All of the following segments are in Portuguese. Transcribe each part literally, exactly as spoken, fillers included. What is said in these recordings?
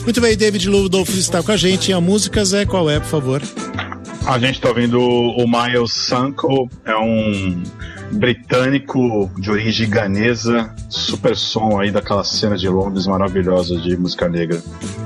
Muito bem, David Ludolf está com a gente. A música, Zé, qual é, por favor? A gente está ouvindo o Miles Sanko, é um britânico de origem ganesa, super som aí daquela cena de Londres maravilhosa de música negra.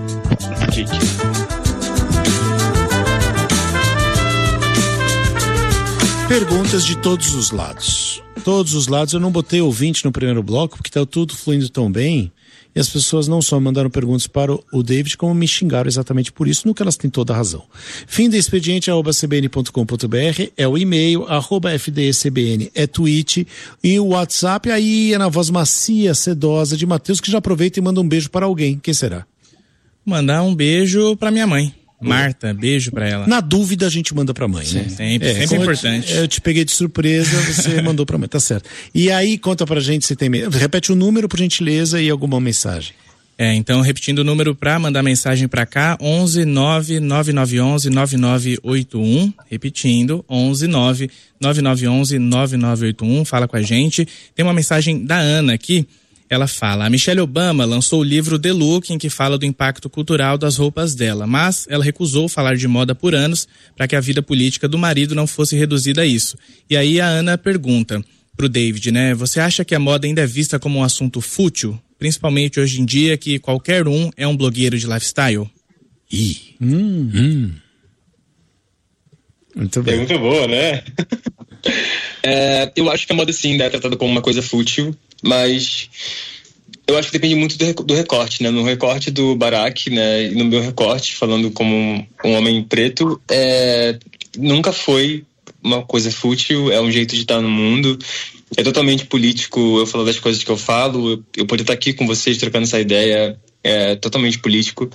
Perguntas de todos os lados. Todos os lados. Eu não botei ouvinte no primeiro bloco, porque tá tudo fluindo tão bem. E as pessoas não só mandaram perguntas para o David, como me xingaram exatamente por isso, no que elas têm toda a razão. Fim do expediente, arroba c b n ponto com ponto b r, é o e-mail, arroba f d c b n, é tweet, e o WhatsApp aí é na voz macia, sedosa de Matheus, que já aproveita e manda um beijo para alguém. Quem será? Mandar um beijo para minha mãe. Marta, beijo pra ela. Na dúvida a gente manda pra mãe, Sim, né? Sempre, é, sempre importante. Eu te, eu te peguei de surpresa, você mandou pra mãe, tá certo. E aí, conta pra gente se tem... Repete o número, por gentileza, e alguma mensagem. É, então, repetindo o número pra mandar mensagem pra cá, onze nove nove nove um um nove nove oito um. Repetindo, onze nove nove nove um um nove nove oito um. Fala com a gente. Tem uma mensagem da Ana aqui. Ela fala, a Michelle Obama lançou o livro The Look, em que fala do impacto cultural das roupas dela, mas ela recusou falar de moda por anos para que a vida política do marido não fosse reduzida a isso. E aí a Ana pergunta pro David, né, você acha que a moda ainda é vista como um assunto fútil, principalmente hoje em dia que qualquer um é um blogueiro de lifestyle? Ih, hum, hum. Muito bem. Pergunta boa, né? é, eu acho que a moda sim é tratada como uma coisa fútil, mas eu acho que depende muito do, do recorte, né? No recorte do Barack, né? E no meu recorte, falando como um, um homem preto, é, nunca foi uma coisa fútil, é um jeito de estar no mundo, é totalmente político, eu falo das coisas que eu falo, eu, eu poder estar aqui com vocês trocando essa ideia, é totalmente político.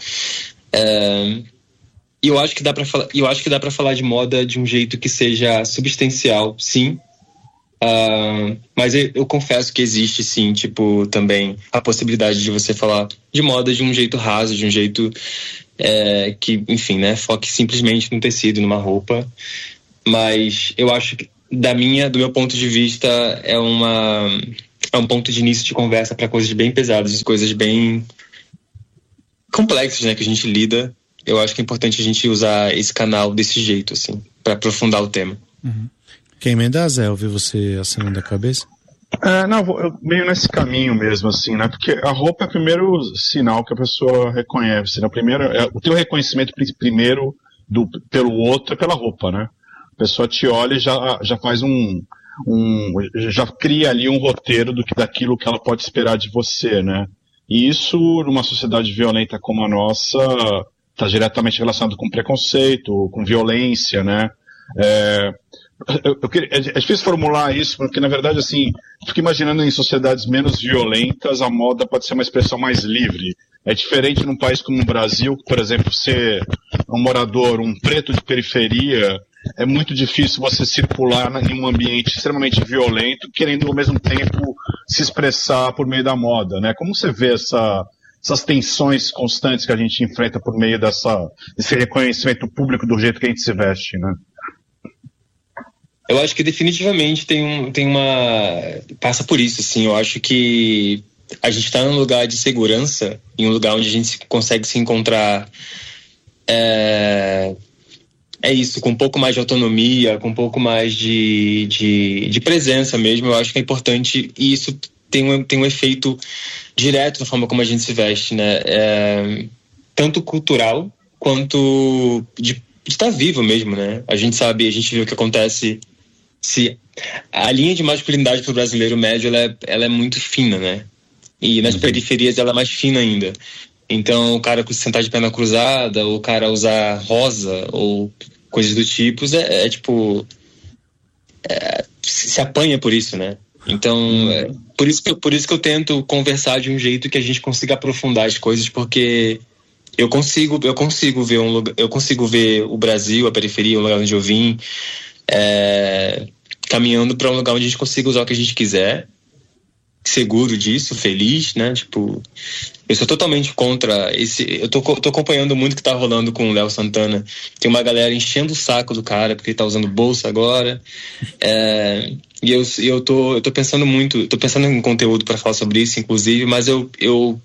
É, e eu acho que dá para falar, eu acho que dá para falar de moda de um jeito que seja substancial, sim. Uh, mas eu, eu confesso que existe sim, tipo, também a possibilidade de você falar de moda de um jeito raso, de um jeito é, que, enfim, né, foque simplesmente no tecido, numa roupa. Mas eu acho que da minha, do meu ponto de vista é uma é um ponto de início de conversa para coisas bem pesadas, coisas bem complexas, né, que a gente lida. Eu acho que é importante a gente usar esse canal desse jeito, assim, para aprofundar o tema. Uhum. Quem emenda, Zé, ouvi você acenando a cabeça? É, não, eu meio nesse caminho mesmo, assim, né? Porque a roupa é o primeiro sinal que a pessoa reconhece, né? O, primeiro, é, o teu reconhecimento primeiro do, pelo outro é pela roupa, né? A pessoa te olha e já, já faz um, um... já cria ali um roteiro do que, daquilo que ela pode esperar de você, né? E isso, numa sociedade violenta como a nossa, está diretamente relacionado com preconceito, com violência, né? É... Eu, eu queria, é difícil formular isso, porque na verdade, assim, fico imaginando em sociedades menos violentas, a moda pode ser uma expressão mais livre. É diferente num país como o Brasil, por exemplo, ser um morador, um preto de periferia, é muito difícil você circular em um ambiente extremamente violento, querendo ao mesmo tempo se expressar por meio da moda, né? Como você vê essa, essas tensões constantes que a gente enfrenta por meio dessa, desse reconhecimento público do jeito que a gente se veste, né? Eu acho que definitivamente tem, um, tem uma... passa por isso, assim. Eu acho que a gente está num lugar de segurança, em um lugar onde a gente consegue se encontrar... É, é isso, com um pouco mais de autonomia, com um pouco mais de, de, de presença mesmo. Eu acho que é importante, e isso tem um, tem um efeito direto na forma como a gente se veste, né? É, tanto cultural quanto de estar vivo mesmo, né? A gente sabe, a gente vê o que acontece... Se a linha de masculinidade para o brasileiro médio ela é, ela é muito fina, né? E nas uhum. periferias ela é mais fina ainda. Então o cara sentar de perna cruzada, ou o cara usar rosa ou coisas do tipo, é, é tipo é, se apanha por isso, né? Então uhum. é, por isso que eu, por isso que eu tento conversar de um jeito que a gente consiga aprofundar as coisas, porque eu consigo eu consigo ver um lugar, eu consigo ver o Brasil, a periferia, o lugar onde eu vim. É, caminhando para um lugar onde a gente consiga usar o que a gente quiser, seguro disso, feliz, né? Tipo, eu sou totalmente contra esse. Eu tô, tô acompanhando muito o que tá rolando com o Léo Santana. Tem uma galera enchendo o saco do cara porque ele tá usando bolsa agora. É, e eu, eu, tô, eu tô pensando muito, tô pensando em conteúdo para falar sobre isso, inclusive, mas eu, eu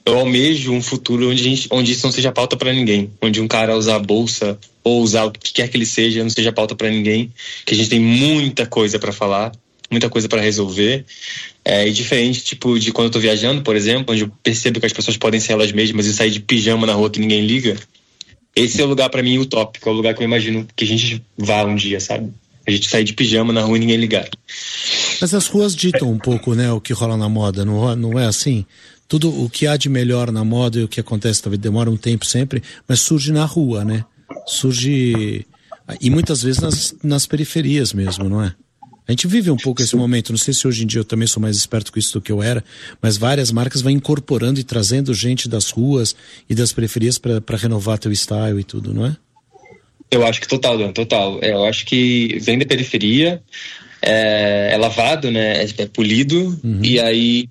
eu almejo um futuro onde, a gente, onde isso não seja pauta para ninguém, onde um cara usar a bolsa ou usar o que quer que ele seja não seja pauta para ninguém, que a gente tem muita coisa para falar, muita coisa para resolver. É, e diferente tipo de quando eu tô viajando, por exemplo, onde eu percebo que as pessoas podem ser elas mesmas e sair de pijama na rua que ninguém liga. Esse é o lugar para mim utópico, é o lugar que eu imagino que a gente vá um dia, sabe? A gente sair de pijama na rua e ninguém ligar. Mas as ruas ditam um pouco, né, o que rola na moda, não, não é assim? Tudo o que há de melhor na moda e o que acontece talvez demora um tempo sempre, mas surge na rua, né? Surge, e muitas vezes nas, nas periferias mesmo, não é? A gente vive um pouco esse momento, não sei se hoje em dia eu também sou mais esperto com isso do que eu era, mas várias marcas vão incorporando e trazendo gente das ruas e das periferias para renovar teu style e tudo, não é? Eu acho que total, Dan, total. Eu acho que vem da periferia, é, é lavado, né? É, é polido, uhum. E aí,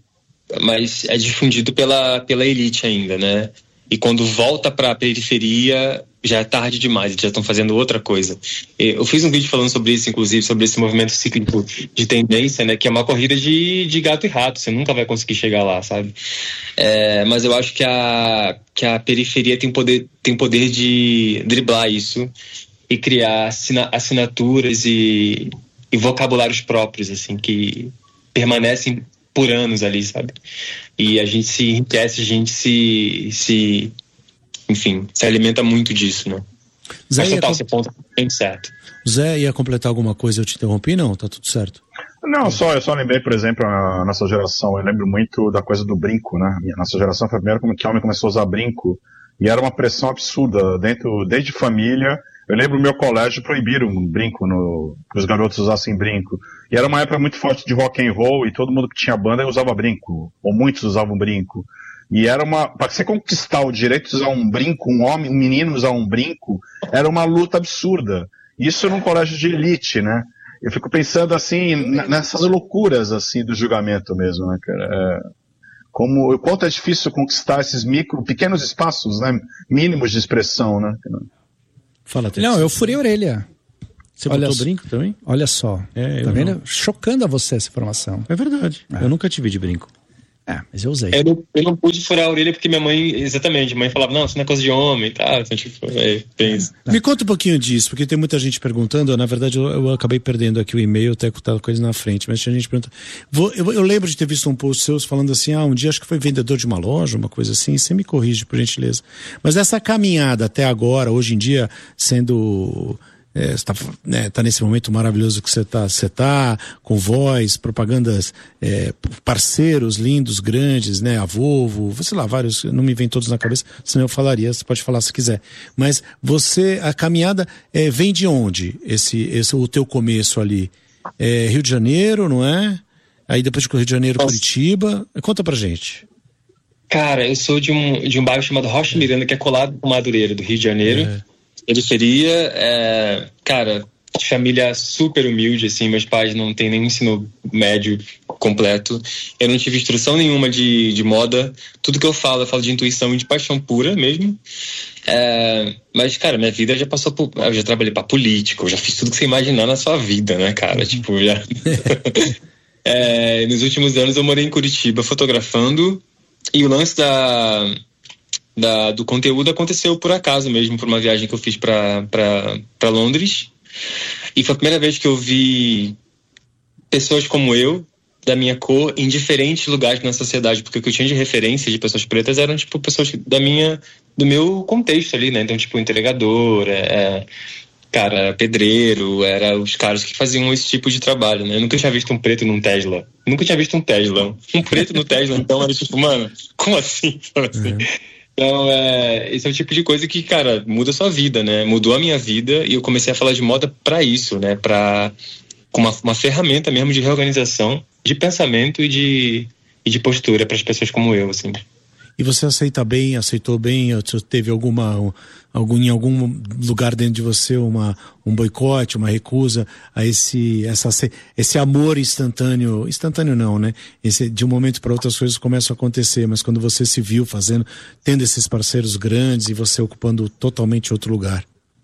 mas é difundido pela, pela elite ainda, né? E quando volta para a periferia, já é tarde demais, eles já estão fazendo outra coisa. Eu fiz um vídeo falando sobre isso, inclusive, sobre esse movimento cíclico de tendência, né? Que é uma corrida de, de gato e rato, você nunca vai conseguir chegar lá, sabe? É, mas eu acho que a, que a periferia tem poder, tem poder de driblar isso e criar assina, assinaturas e, e vocabulários próprios, assim, que permanecem por anos ali, sabe? E a gente se enriquece, a gente se, se enfim, se alimenta muito disso, né? Zé, mas total, ia... esse ponto é bem certo. Zé, ia completar alguma coisa, eu te interrompi? Não, tá tudo certo. Não, só, eu só lembrei, por exemplo, a nossa geração, eu lembro muito da coisa do brinco, né? A nossa geração foi a primeira que o homem começou a usar brinco, e era uma pressão absurda, dentro, desde família. Eu lembro o meu colégio proibiram um brinco, no, que os garotos usassem brinco. E era uma época muito forte de rock and roll, e todo mundo que tinha banda usava brinco, ou muitos usavam brinco. E era uma, para você conquistar o direito de usar um brinco, um homem, um menino usar um brinco, era uma luta absurda. Isso num colégio de elite, né? Eu fico pensando assim, nessas loucuras assim do julgamento mesmo, né, cara? É, como, o quanto é difícil conquistar esses micro, pequenos espaços, né? Mínimos de expressão, né? Fala, Tex. Não, eu furei a orelha. Você olha botou brinco também? Olha só. É, tá vendo? Não. Chocando a você essa informação. É verdade. É. Eu nunca tive de brinco. É, mas eu usei. Eu não, eu não pude furar a orelha porque minha mãe, exatamente, a mãe falava, não, isso não é coisa de homem e tal. Então, tipo, é, tem isso. Me conta um pouquinho disso, porque tem muita gente perguntando. Na verdade, eu, eu acabei perdendo aqui o e-mail, até com a coisa na frente, mas tinha gente perguntando. Vou, eu, eu lembro de ter visto um post seu falando assim, ah, um dia acho que foi vendedor de uma loja, uma coisa assim. Você me corrige, por gentileza. Mas essa caminhada até agora, hoje em dia, sendo... É, você tá, né, tá nesse momento maravilhoso que você tá, você tá com voz, propagandas, é, parceiros lindos, grandes, né, a Volvo, sei lá, vários, não me vem todos na cabeça, senão eu falaria, você pode falar se quiser. Mas você, a caminhada é, vem de onde, esse, esse, o teu começo ali? É, Rio de Janeiro, não é? Aí depois de Rio de Janeiro, Nossa. Curitiba, conta pra gente. Cara, eu sou de um, de um bairro chamado Rocha Miranda, que é colado com Madureira, do Rio de Janeiro. É. Periferia, é, cara, de família super humilde, assim, meus pais não têm nem ensino médio completo, eu não tive instrução nenhuma de, de moda, tudo que eu falo, eu falo de intuição e de paixão pura mesmo, é, mas, cara, minha vida já passou por, eu já trabalhei pra político, eu já fiz tudo que você imaginar na sua vida, né, cara, uhum. tipo, já... é, nos últimos anos eu morei em Curitiba fotografando, e o lance da... Da, do conteúdo aconteceu por acaso mesmo, por uma viagem que eu fiz para Londres, e foi a primeira vez que eu vi pessoas como eu, da minha cor, em diferentes lugares na sociedade, porque o que eu tinha de referência de pessoas pretas eram tipo pessoas da minha, do meu contexto ali, né, então tipo entregador, é, cara, pedreiro, era os caras que faziam esse tipo de trabalho, né, eu nunca tinha visto um preto num Tesla, nunca tinha visto um Tesla, um preto no Tesla, então era tipo, mano, como assim, como assim? Uhum. Então, é, esse é o tipo de coisa que, cara, muda a sua vida, né? Mudou a minha vida e eu comecei a falar de moda pra isso, né? Pra, com uma, uma ferramenta mesmo de reorganização, de pensamento e de, e de postura para as pessoas como eu, assim. E você aceita bem, aceitou bem? Teve alguma, algum, em algum lugar dentro de você uma, um boicote, uma recusa a esse, essa, esse amor instantâneo? Instantâneo não, né? Esse, de um momento para outro as coisas começam a acontecer, mas quando você se viu fazendo, tendo esses parceiros grandes e você ocupando totalmente outro lugar.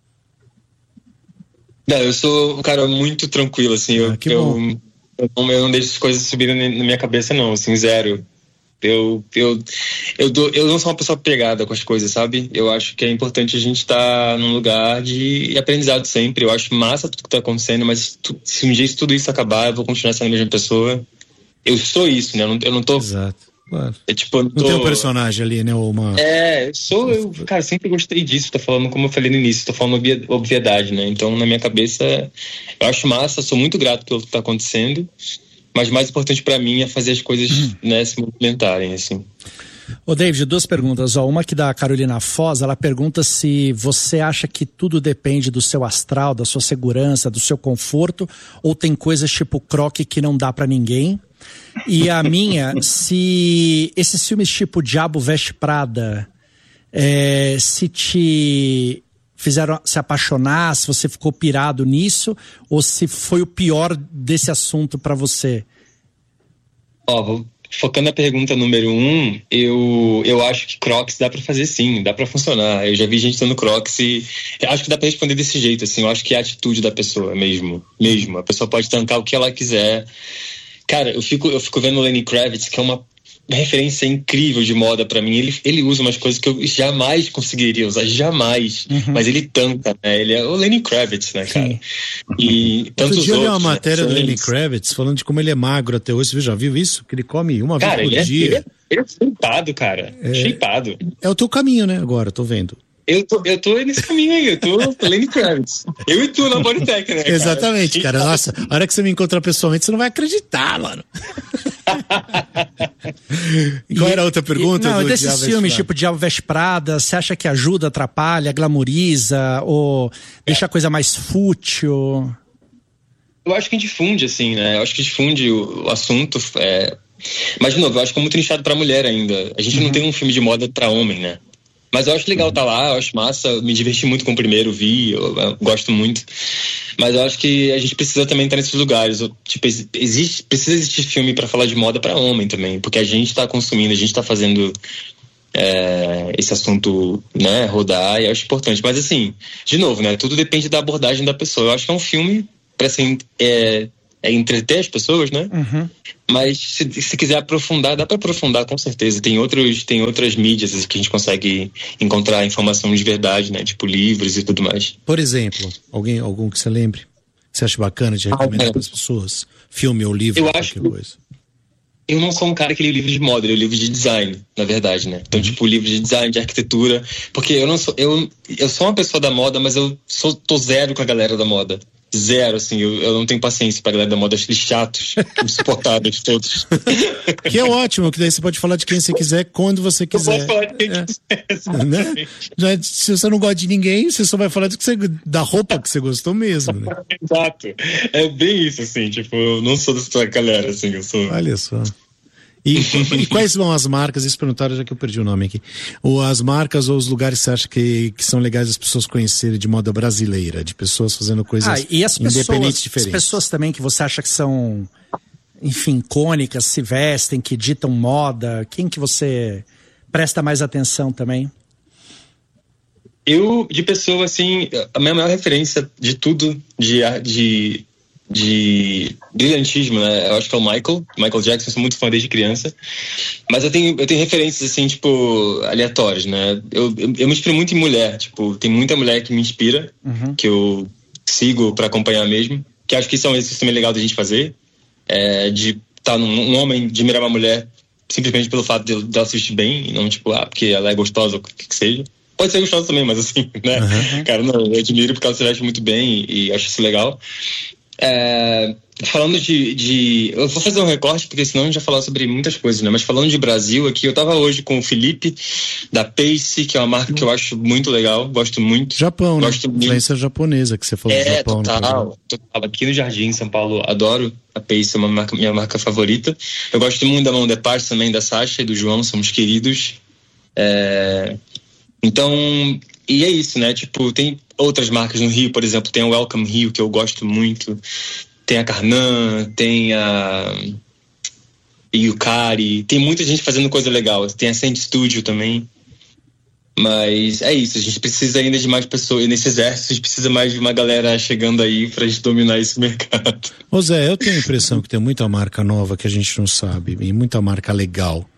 Não, eu sou um cara muito tranquilo, assim. Ah, eu, que bom. Eu, eu, não, eu não deixo as coisas subirem na minha cabeça, não, assim, zero. Eu, eu, eu, dou, eu não sou uma pessoa pegada com as coisas, sabe? Eu acho que é importante a gente estar num lugar de aprendizado sempre. Eu acho massa tudo que tá acontecendo, mas tu, se um dia tudo isso acabar, eu vou continuar sendo a mesma pessoa. Eu sou isso, né? Eu não, eu não tô... Exato. Claro. É, tipo, eu não, tô... não tem um personagem ali, né? Uma... É, eu sou eu, cara, sempre gostei disso. Tô falando, como eu falei no início, tô falando obviedade, né? Então, na minha cabeça, eu acho massa, sou muito grato pelo que tá acontecendo. Mas mais importante pra mim é fazer as coisas, uhum. né, se movimentarem, assim. Ô David, duas perguntas. Ó, uma aqui da Carolina Foz, ela pergunta se você acha que tudo depende do seu astral, da sua segurança, do seu conforto, ou tem coisas tipo croque que não dá pra ninguém. E a minha, se esses filmes tipo Diabo Veste Prada, é, se te fizeram se apaixonar, se você ficou pirado nisso, ou se foi o pior desse assunto pra você? Ó, vou, focando na pergunta número um, eu, eu acho que Crocs dá pra fazer sim, dá pra funcionar. Eu já vi gente usando Crocs e acho que dá pra responder desse jeito, assim. Eu acho que é a atitude da pessoa mesmo, mesmo. A pessoa pode tancar o que ela quiser. Cara, eu fico, eu fico vendo o Lenny Kravitz, que é uma referência incrível de moda pra mim. Ele, ele usa umas coisas que eu jamais conseguiria usar, jamais. Uhum. Mas ele tanca, né? Ele é o Lenny Kravitz, né, cara? Sim. E tantos outro dia eu li uma outros, matéria né? do Lenny Kravitz falando de como ele é magro até hoje. Você já viu isso? Que ele come uma cara, vez por ele é, dia. Ele é, ele é shapeado, cara. É, shapeado. É o teu caminho, né? Agora, tô vendo. Eu tô, eu tô nesse caminho aí, eu tô Lenny Kravitz. Eu e tu na Bodytech, né, cara? Exatamente, cara. Nossa, a hora que você me encontrar pessoalmente, você não vai acreditar, mano. E qual era a outra pergunta? E, não, do desses Diabo filmes, tipo Diabo Veste Prada, você acha que ajuda, atrapalha, glamoriza, ou deixa a coisa mais fútil? Eu acho que difunde, assim, né? Eu acho que difunde o, o assunto. É... Mas, de novo, eu acho que é muito nichado pra mulher ainda. A gente uhum. não tem um filme de moda pra homem, né? Mas eu acho legal estar tá lá, eu acho massa, me diverti muito com o primeiro, vi, eu, eu gosto muito. Mas eu acho que a gente precisa também estar nesses lugares. Eu, tipo, existe, precisa existir filme para falar de moda para homem também, porque a gente está consumindo, a gente está fazendo é, esse assunto, né, rodar, e eu acho importante. Mas assim, de novo, né, tudo depende da abordagem da pessoa. Eu acho que é um filme para assim, é, é entreter as pessoas, né? Uhum. Mas se, se quiser aprofundar, dá para aprofundar com certeza. Tem, outros, tem outras mídias que a gente consegue encontrar informação de verdade, né? Tipo livros e tudo mais. Por exemplo, alguém, algum que você lembre? Que você acha bacana de recomendar ah, é. para as pessoas? Filme ou livro, eu qualquer acho, coisa. Eu não sou um cara que lê livro de moda, eu leio livro de design, na verdade, né? Então, uhum. tipo, livro de design, de arquitetura. Porque eu não sou. Eu, eu sou uma pessoa da moda, mas eu sou, tô zero com a galera da moda. Zero, assim, eu, eu não tenho paciência pra galera da moda, acho eles chatos, insuportáveis todos. Que é ótimo, que daí você pode falar de quem você quiser, quando você quiser. Eu posso falar de quem é. quiser, né? Já, se você não gosta de ninguém, você só vai falar do que você, da roupa que você gostou mesmo, né? Exato, é bem isso, assim, tipo, eu não sou dessa galera, assim, eu sou... Olha só. E, e quais são as marcas, isso perguntaram já que eu perdi o nome aqui, ou as marcas ou os lugares que você acha que, que são legais as pessoas conhecerem de moda brasileira, de pessoas fazendo coisas ah, e as independentes pessoas, diferentes. As pessoas também que você acha que são, enfim, icônicas, se vestem, que ditam moda, quem que você presta mais atenção também? Eu, de pessoa, assim, a minha maior referência de tudo, de... de... de brilhantismo, né? Eu acho que é o Michael, Michael Jackson, eu sou muito fã desde criança, mas eu tenho, eu tenho referências, assim, tipo, aleatórias, né? Eu, eu, eu me inspiro muito em mulher, tipo, tem muita mulher que me inspira, uhum. que eu sigo pra acompanhar mesmo, que acho que isso é um exercício também legal da gente fazer, é, de estar tá num um homem, de admirar uma mulher simplesmente pelo fato de, de ela se vestir bem, e não, tipo, ah, porque ela é gostosa, ou o que que seja. Pode ser gostosa também, mas assim, né? Uhum. Cara, não, eu admiro porque ela se veste muito bem e, e acho isso legal. É, falando de, de... Eu vou fazer um recorte, porque senão a gente vai falar sobre muitas coisas, né? Mas falando de Brasil aqui, eu tava hoje com o Felipe, da Pace, que é uma marca que eu acho muito legal, gosto muito. Japão, gosto né? Influência japonesa, que você falou é, do Japão. total, total. Aqui no Jardim, em São Paulo, adoro a Pace, é uma marca, minha marca favorita. Eu gosto muito da Mão de Parts também, da Sasha e do João, somos queridos. É... Então... E é isso, né? Tipo, tem outras marcas no Rio, por exemplo, tem a Welcome Rio, que eu gosto muito. Tem a Carnan, tem a Yukari. Tem muita gente fazendo coisa legal. Tem a Sand Studio também. Mas é isso, a gente precisa ainda de mais pessoas. E nesse exército, a gente precisa mais de uma galera chegando aí pra gente dominar esse mercado. Ô Zé, eu tenho a impressão que tem muita marca nova que a gente não sabe. E muita marca legal.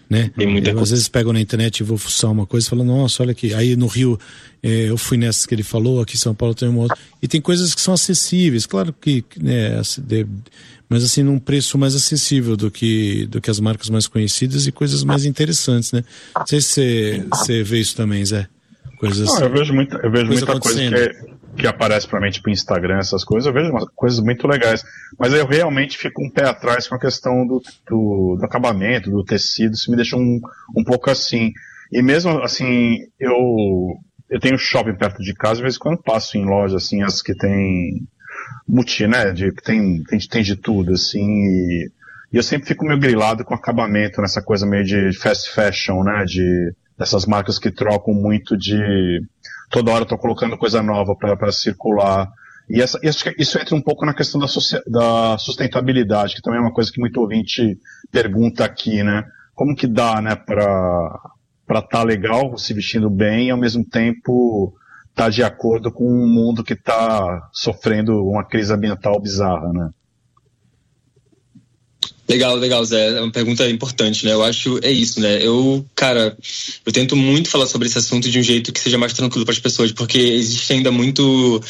né? Tem muita eu, coisa. Às vezes pego na internet e vou fuçar uma coisa e falo, nossa, olha aqui. Aí no Rio, é, eu fui nessas que ele falou, aqui em São Paulo tem uma outra. E tem coisas que são acessíveis, claro que, né, mas assim, num preço mais acessível do que, do que as marcas mais conhecidas e coisas mais interessantes, né? Não sei se você vê isso também, Zé. Coisas, Não, eu vejo muita, eu vejo coisa muita coisa que, é, que aparece pra mim, tipo Instagram, essas coisas, eu vejo umas coisas muito legais. Mas eu realmente fico um pé atrás com a questão do, do, do acabamento, do tecido, isso me deixa um, um pouco assim. E mesmo assim, eu, eu tenho shopping perto de casa, de vez em quando passo em lojas, assim, as que tem multi, né, de, que tem, tem, tem de tudo, assim, e, e eu sempre fico meio grilado com acabamento, nessa coisa meio de fast fashion, né, de, dessas marcas que trocam muito de, toda hora estão colocando coisa nova para circular, e essa, isso, isso entra um pouco na questão da, da sustentabilidade, que também é uma coisa que muito ouvinte pergunta aqui, né, como que dá, né, para para estar legal, se vestindo bem, e ao mesmo tempo tá de acordo com um mundo que está sofrendo uma crise ambiental bizarra, né? Legal, legal, Zé. É uma pergunta importante, né? Eu acho, é isso, né? Eu, cara, eu tento muito falar sobre esse assunto de um jeito que seja mais tranquilo para as pessoas, porque existe ainda muito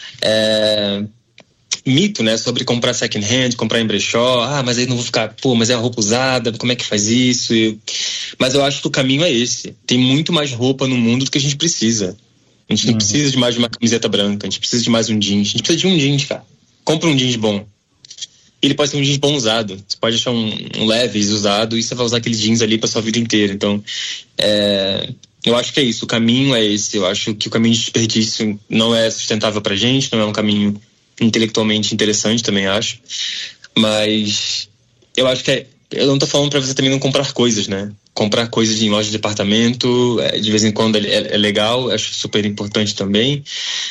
é, mito, né? Sobre comprar second hand, comprar em brechó. Ah, mas aí não vou ficar, pô, mas é a roupa usada, como é que faz isso? E... Mas eu acho que o caminho é esse. Tem muito mais roupa no mundo do que a gente precisa. A gente não uhum. precisa de mais de uma camiseta branca, a gente precisa de mais um jeans. A gente precisa de um jeans, cara. Compra um jeans bom. Ele pode ser um jeans bom usado. Você pode achar um, um Levi's usado e você vai usar aquele jeans ali pra sua vida inteira. Então, é, eu acho que é isso. O caminho é esse. Eu acho que o caminho de desperdício não é sustentável pra gente, não é um caminho intelectualmente interessante, também acho. Mas eu acho que é... Eu não tô falando pra você também não comprar coisas, né? Comprar coisas em loja de departamento, é, de vez em quando é, é legal, acho super importante também.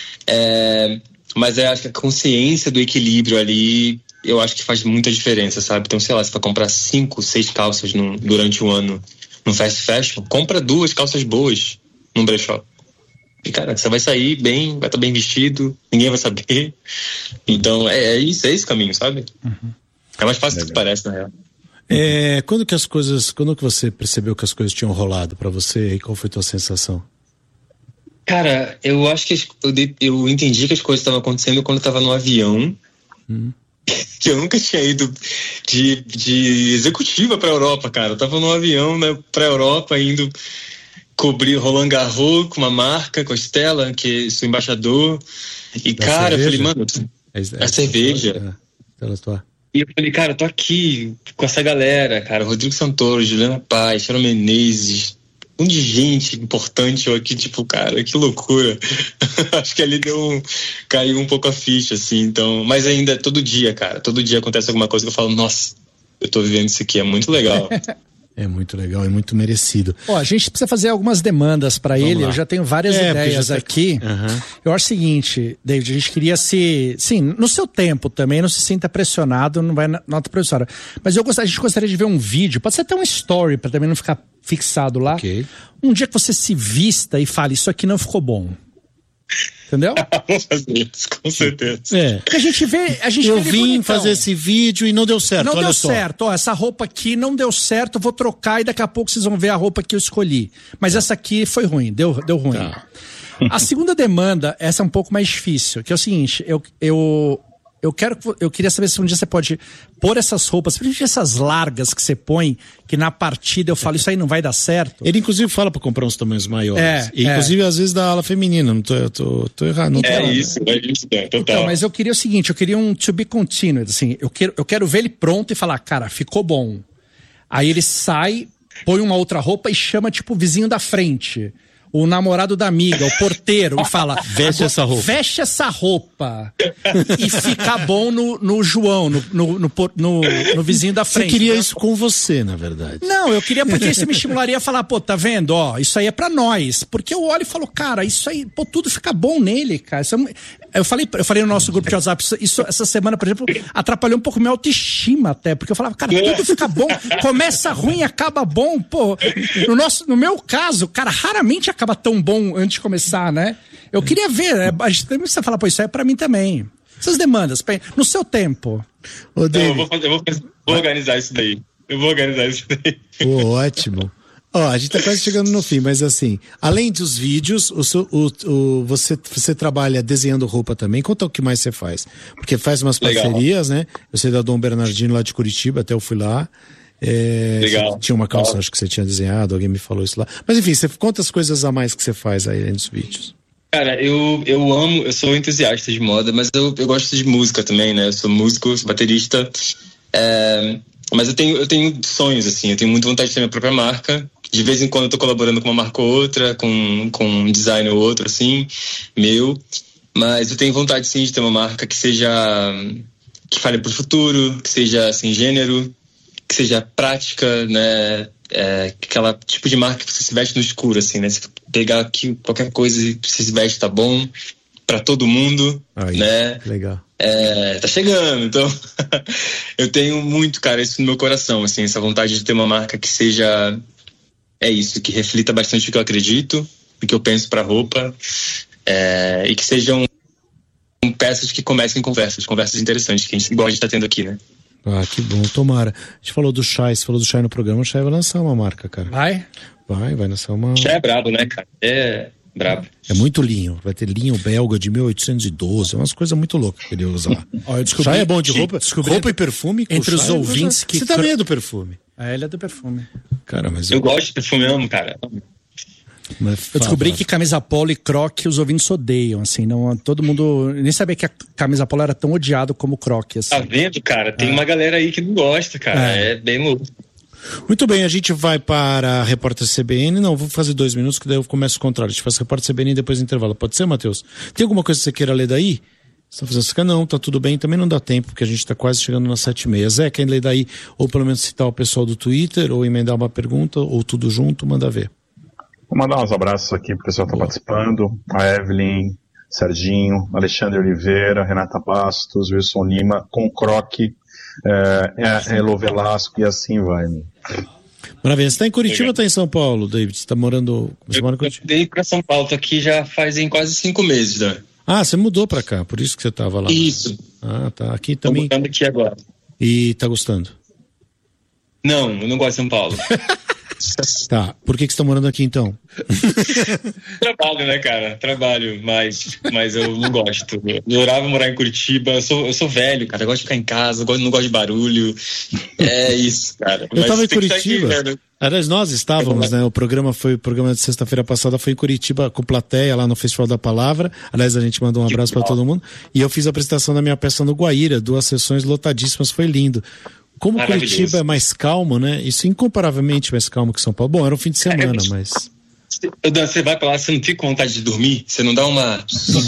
É, mas eu acho que a consciência do equilíbrio ali, eu acho que faz muita diferença, sabe? Então, sei lá, se for comprar cinco, seis calças no, durante o ano no fast fashion, compra duas calças boas num brechó. E, cara, você vai sair bem, vai estar bem vestido, ninguém vai saber. Então, é, é isso, é esse caminho, sabe? Uhum. É mais fácil do que parece, na real. É, quando que as coisas, quando que você percebeu que as coisas tinham rolado pra você e qual foi a tua sensação? Cara, eu acho que eu, eu entendi que as coisas estavam acontecendo quando eu tava no avião, hum. que eu nunca tinha ido de, de executiva pra Europa, cara. Eu tava no avião, né, pra Europa, indo cobrir Roland Garros com uma marca, com a Stella, que sou embaixador, e da cara, cerveja? Eu falei, mano, é, é a cerveja. É, E eu falei, cara, eu tô aqui com essa galera, cara, Rodrigo Santoro, Juliana Paz, Sharon Menezes, um de gente importante eu aqui, tipo, cara, que loucura. Acho que ali deu um, caiu um pouco a ficha, assim, então, mas ainda todo dia, cara, todo dia acontece alguma coisa que eu falo, nossa, eu tô vivendo isso aqui, é muito legal. É muito legal, é muito merecido. Ó, a gente precisa fazer algumas demandas para ele, lá. Eu já tenho várias é, ideias tá... aqui. Uhum. Eu acho o seguinte, David, a gente queria se... Sim, no seu tempo também, não se sinta pressionado, não vai nota pressionada. Mas eu gostaria, a gente gostaria de ver um vídeo, pode ser até um story, para também não ficar fixado lá. Okay. Um dia que você se vista e fale, isso aqui não ficou bom. Entendeu? Vamos fazer isso, com certeza. É. Porque a gente vê. A gente eu vê vim bonitão. fazer esse vídeo e não deu certo. Não olha deu só. certo. Ó, essa roupa aqui não deu certo, eu vou trocar e daqui a pouco vocês vão ver a roupa que eu escolhi. Mas é. essa aqui foi ruim, deu, deu ruim. Tá. A segunda demanda, essa é um pouco mais difícil, que é o seguinte, eu. eu Eu, quero, eu queria saber se um dia você pode pôr essas roupas, principalmente essas largas que você põe, que na partida eu falo, isso aí não vai dar certo. Ele inclusive fala pra comprar uns tamanhos maiores. É, e, inclusive, é. às vezes, da ala feminina. Não tô, eu tô, tô errado. Não tô é errado. isso, é isso, é total. Então, mas eu queria o seguinte, eu queria um to be continued, assim, eu quero, eu quero ver ele pronto e falar, cara, ficou bom. Aí ele sai, põe uma outra roupa e chama, tipo, o vizinho da frente. O namorado da amiga, o porteiro, e fala, veste essa roupa. Veste essa roupa. E fica bom no, no João, no, no, no, no, no vizinho da frente. Você queria né? isso com você, na verdade. Não, eu queria porque isso me estimularia a falar, pô, tá vendo? Ó, isso aí é pra nós. Porque eu olho e falo, cara, isso aí, pô, tudo fica bom nele, cara. Isso é... Eu falei, eu falei no nosso grupo de WhatsApp, isso, isso essa semana, por exemplo, atrapalhou um pouco minha autoestima até, porque eu falava, cara, tudo fica bom, começa ruim, acaba bom, pô. No, nosso, no meu caso, cara, raramente acaba tão bom antes de começar, né? Eu queria ver, né? A gente também precisa falar, pô, isso aí é pra mim também. Essas demandas, no seu tempo. Ô, Não, eu vou, fazer, eu vou, fazer, vou organizar isso daí. Eu vou organizar isso daí. Pô, ótimo. Ó, a gente tá quase chegando no fim, mas assim, além dos vídeos, o, o, o, você, você trabalha desenhando roupa também. Conta o que mais você faz. Porque faz umas parcerias, Legal. né? Eu sei da Dom Bernardino lá de Curitiba, até eu fui lá. É, Legal. Tinha uma calça, Legal. acho que você tinha desenhado, alguém me falou isso lá. Mas enfim, você conta as coisas a mais que você faz aí nos vídeos. Cara, eu, eu amo, eu sou entusiasta de moda, mas eu, eu gosto de música também, né? Eu sou músico, sou baterista. É, mas eu tenho, eu tenho sonhos, assim, eu tenho muita vontade de ter minha própria marca. De vez em quando eu tô colaborando com uma marca ou outra, com, com um design ou outro, assim, meu. Mas eu tenho vontade, sim, de ter uma marca que seja... que fale pro futuro, que seja sem gênero, que seja prática, né? É, aquela tipo de marca que você se veste no escuro, assim, né? Você pegar aqui qualquer coisa e você se veste, tá bom pra todo mundo, Aí, né? Legal. É, tá chegando, então eu tenho muito, cara, isso no meu coração, assim, essa vontade de ter uma marca que seja, é isso, que reflita bastante o que eu acredito, o que eu penso pra roupa, é, e que sejam peças que comecem conversas, conversas interessantes, que a gente, igual a gente tá tendo aqui, né? Ah, que bom, tomara. A gente falou do Shai, você falou do Shai no programa, o Shai vai lançar uma marca, cara. Vai? Vai, vai lançar uma... Shai é brabo, né, cara? É brabo. É muito linho, vai ter linho belga de mil oitocentos e doze, é umas coisas muito loucas que ele usa lá. Ó, eu descobri, Shai é bom de roupa, descobri, roupa e perfume. Entre os Shai, ouvintes que... Você também é do perfume. É, ele é do perfume. Cara, mas... Eu, eu gosto de perfume, amo, cara. Mas eu descobri que camisa polo e croque os ouvintes odeiam, assim, não, todo mundo, nem sabia que a camisa polo era tão odiado como o croque, assim. Tá vendo, cara? Tem é. uma galera aí que não gosta, cara, é, é bem louco. Muito bem, a gente vai para a Repórter C B N, não, vou fazer dois minutos que daí eu começo o contrário, a gente faz Repórter C B N e depois intervalo, pode ser, Matheus? Tem alguma coisa que você queira ler daí? Você tá fazendo isso? Não, tá tudo bem, também não dá tempo, porque a gente tá quase chegando nas sete e meia. Zé, quer ler daí, ou pelo menos citar o pessoal do Twitter, ou emendar uma pergunta, ou tudo junto, manda ver. Vou mandar uns abraços aqui pro pessoal que tá participando, a Evelyn, Serginho, Alexandre Oliveira, Renata Bastos, Wilson Lima, com Croque, é, Elo Velasco e assim vai. Né? Maravilha, você tá em Curitiba ou tá em São Paulo, David? Você tá morando... Você eu mora em Curitiba? Eu mudei pra São Paulo, tô aqui já fazem quase cinco meses, né? Ah, você mudou pra cá, por isso que você tava lá. Isso. Ah, tá, aqui também... Tô mudando aqui agora. E tá gostando? Não, eu não gosto de São Paulo. Tá, por que que você tá morando aqui então? Trabalho, né, cara? Trabalho, mas, mas eu não gosto. Eu adorava morar em Curitiba, eu sou, eu sou velho, cara, eu gosto de ficar em casa, eu não gosto de barulho. É isso, cara. Eu mas tava em Curitiba. Aqui, né? Aliás, nós estávamos, né? O programa foi, o programa de sexta-feira passada foi em Curitiba com plateia lá no Festival da Palavra. Aliás, a gente mandou um abraço para todo mundo. E eu fiz a apresentação da minha peça no Guaíra, duas sessões lotadíssimas, foi lindo. Como Curitiba é mais calmo, né? Isso é incomparavelmente mais calmo que São Paulo. Bom, era um fim de semana, é, mas... Você vai pra lá, você não fica com vontade de dormir? Você não dá uma...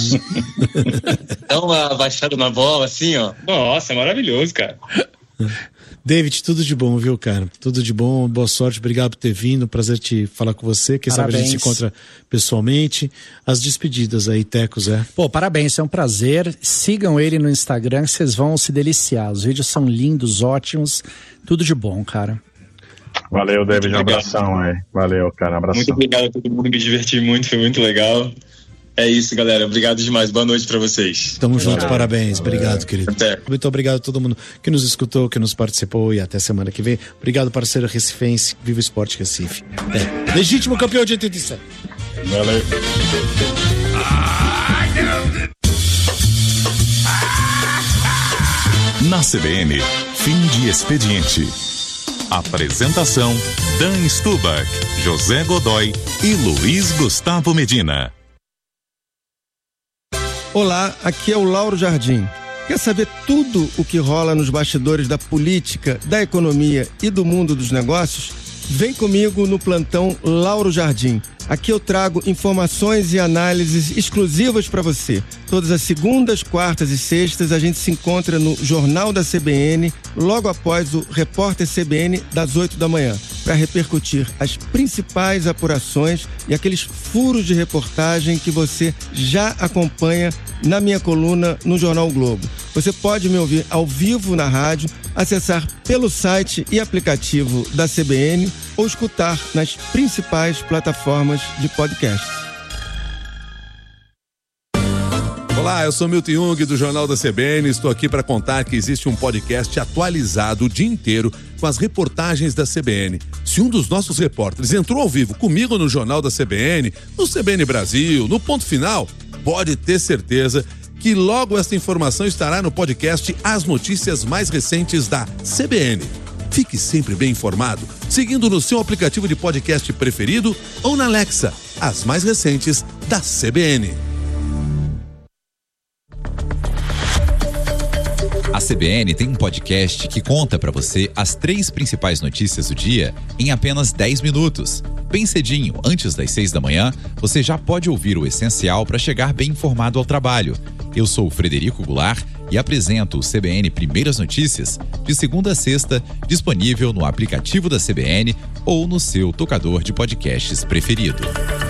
dá uma baixada na bola, assim, ó? Nossa, é maravilhoso, cara. David, tudo de bom, viu, cara? Tudo de bom, boa sorte, obrigado por ter vindo, prazer te falar com você, quem parabéns. Sabe a gente se encontra pessoalmente. As despedidas aí, Teco, Zé. Pô, parabéns, é um prazer, sigam ele no Instagram, vocês vão se deliciar, os vídeos são lindos, ótimos, tudo de bom, cara. Valeu, David, um abração aí, valeu, cara, um abração. Muito obrigado a todo mundo, me diverti muito, foi muito legal. É isso, galera. Obrigado demais. Boa noite pra vocês. Tamo junto, valeu. Parabéns. Obrigado, querido. Até. Muito obrigado a todo mundo que nos escutou, que nos participou e até semana que vem. Obrigado, parceiro recifense. Viva o Esporte Recife. É. Legítimo campeão de oitenta e sete. Valeu. Na C B N, fim de expediente. Apresentação: Dan Stubach, José Godoy e Luiz Gustavo Medina. Olá, aqui é o Lauro Jardim. Quer saber tudo o que rola nos bastidores da política, da economia e do mundo dos negócios? Vem comigo no plantão Lauro Jardim. Aqui eu trago informações e análises exclusivas para você. Todas as segundas, quartas e sextas a gente se encontra no Jornal da C B N, logo após o Repórter C B N das oito da manhã, para repercutir as principais apurações e aqueles furos de reportagem que você já acompanha na minha coluna no Jornal o Globo. Você pode me ouvir ao vivo na rádio, acessar pelo site e aplicativo da C B N ou escutar nas principais plataformas de podcast. Olá, eu sou Milton Jung do Jornal da C B N. Estou aqui para contar que existe um podcast atualizado o dia inteiro com as reportagens da C B N. Se um dos nossos repórteres entrou ao vivo comigo no Jornal da C B N, no C B N Brasil, no Ponto Final, pode ter certeza que logo esta informação estará no podcast As Notícias Mais Recentes da C B N. Fique sempre bem informado, seguindo no seu aplicativo de podcast preferido ou na Alexa, as mais recentes da C B N. A C B N tem um podcast que conta para você as três principais notícias do dia em apenas dez minutos. Bem cedinho, antes das seis da manhã, você já pode ouvir o essencial para chegar bem informado ao trabalho. Eu sou o Frederico Goulart e apresento o C B N Primeiras Notícias de segunda a sexta, disponível no aplicativo da C B N ou no seu tocador de podcasts preferido.